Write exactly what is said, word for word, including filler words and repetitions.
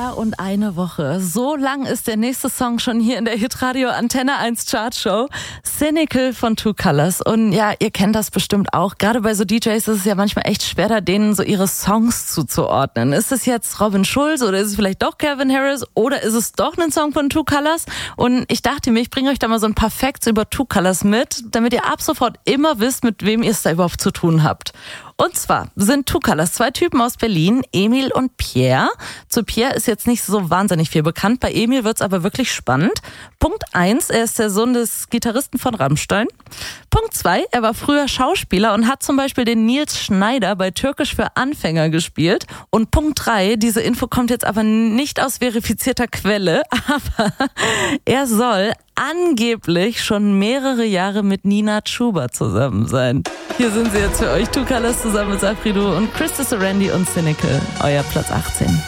Jahr und eine Woche. So lang ist der nächste Song schon hier in der Hitradio Antenne eins Chartshow. Cynical von Two Colors. Und ja, ihr kennt das bestimmt auch. Gerade bei so D Js ist es ja manchmal echt schwer, da denen so ihre Songs zuzuordnen. Ist es jetzt Robin Schulz oder ist es vielleicht doch Calvin Harris oder ist es doch ein Song von Two Colors? Und ich dachte mir, ich bringe euch da mal so ein paar Facts über Two Colors mit, damit ihr ab sofort immer wisst, mit wem ihr es da überhaupt zu tun habt. Und zwar sind Two Colors zwei Typen aus Berlin, Emil und Pierre. Zu Pierre ist jetzt nicht so wahnsinnig viel bekannt, bei Emil wird's aber wirklich spannend. Punkt eins, er ist der Sohn des Gitarristen von Rammstein. Punkt zwei, er war früher Schauspieler und hat zum Beispiel den Nils Schneider bei Türkisch für Anfänger gespielt. Und Punkt drei, diese Info kommt jetzt aber nicht aus verifizierter Quelle, aber er soll angeblich schon mehrere Jahre mit Nina Chuba zusammen sein. Hier sind sie jetzt für euch, Two Colors zusammen mit Safri Duo und Chris Randy und Cynical, euer Platz achtzehn.